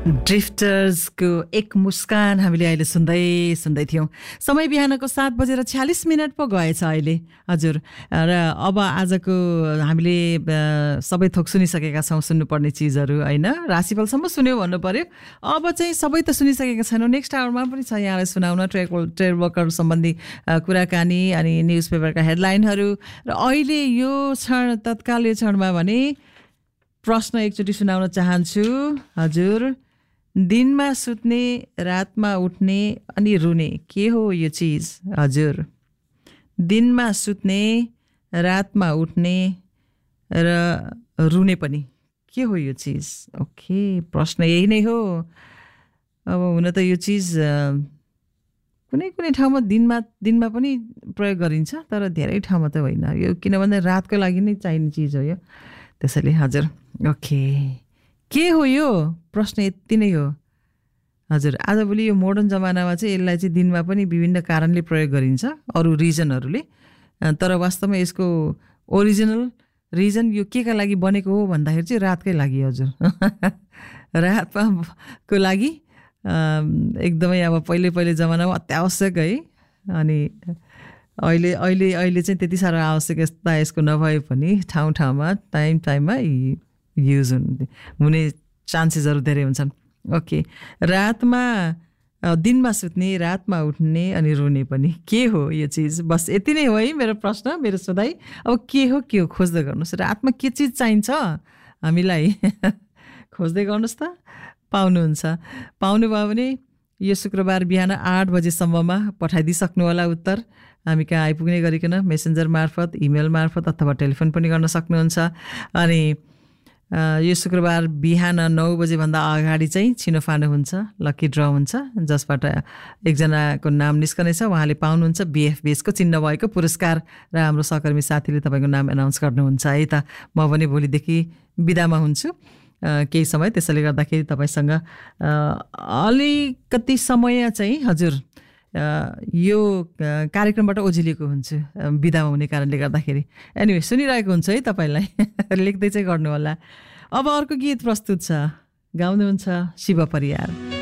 ड्रिफ्टर्सको एक मुस्कान हामीले अहिले सुन्दै थियौँ। समय बिहानको 7:46 पो गएछ अहिले हजुर। र अब आजको हामीले सबै थोक सुनिसकेका छौँ सुन्नुपर्ने चिजहरू होइन। राशिफलसम्म सुन्यो भन्नु पर्यो। अब चाहिँ सबै त सुनिसकेका छैनौँ। नेक्स्ट आवरमा पनि छ यहाँलाई सुनाउन ट्रेड वर्कर सम्बन्धी कुराकानी अनि न्युज पेपरका हेडलाइनहरू। र अहिले यो क्षण तत्काल यो क्षणमा भने प्रश्न एकचोटि सुनाउन चाहन्छु हजुर। दिनमा सुत्ने रातमा उठ्ने अनि रुने के हो यो चिज हजुर? दिनमा सुत्ने रातमा उठ्ने र रुने पनि के हो यो चिज? ओके, प्रश्न यही नै हो। अब हुन त यो चिज कुनै कुनै ठाउँमा दिनमा पनि प्रयोग गरिन्छ, तर धेरै ठाउँमा त होइन यो, किनभने रातको लागि नै चाहिने चिज हो यो। त्यसैले हजुर ओके, के हो यो? प्रश्न यति नै हो हजुर। आजभोलि यो मोडर्न जमानामा चाहिँ यसलाई चाहिँ दिनमा पनि विभिन्न कारणले प्रयोग गरिन्छ, अरू रिजनहरूले, तर वास्तवमा यसको ओरिजिनल रिजन यो के का लागि बनेको हो भन्दाखेरि चाहिँ रातकै लागि हजुर। रातको लागि एकदमै अब पहिले जमानामा अत्यावश्यक है। अनि अहिले चाहिँ त्यति साह्रो आवश्यकता यसको नभए पनि ठाउँमा टाइममा युज हुने चान्सेसहरू धेरै हुन्छन्। ओके, दिनमा सुत्ने रातमा उठ्ने अनि रुने पनि के हो यो चिज? बस यति नै हो है मेरो प्रश्न, मेरो सोधाइ। अब के हो खोज्दै गर्नुहोस्। रातमा के चिज चाहिन्छ हामीलाई खोज्दै गर्नुहोस् त, पाउनुहुन्छ। पाउनुभयो भने यो शुक्रबार बिहान 8 बजेसम्ममा पठाइदिइसक्नु होला उत्तर। हामी कहाँ आइपुग्ने गरिकन मेसेन्जर मार्फत, इमेल मार्फत अथवा टेलिफोन पनि गर्न सक्नुहुन्छ। अनि यो शुक्रबार बिहान 9 बजेभन्दा अगाडि चाहिँ छिनोफानो हुन्छ, लकी ड्र हुन्छ, जसबाट एकजनाको नाम निस्कनेछ। उहाँले पाउनुहुन्छ BFBSको चिन्ह भएको पुरस्कार र हाम्रो सहकर्मी साथीले तपाईँको नाम एनाउन्स गर्नुहुन्छ है त। म पनि भोलिदेखि बिदामा हुन्छु केही समय, त्यसैले गर्दाखेरि तपाईँसँग अलिकति समय चाहिँ हजुर यो कार्यक्रमबाट ओझिलिएको हुन्छु बिदामा हुने कारणले गर्दाखेरि। एनिवे सुनिरहेको हुन्छ है तपाईँलाई, लेख्दै चाहिँ गर्नु होला। अब अर्को गीत प्रस्तुत छ, गाउनुहुन्छ शिव परियार।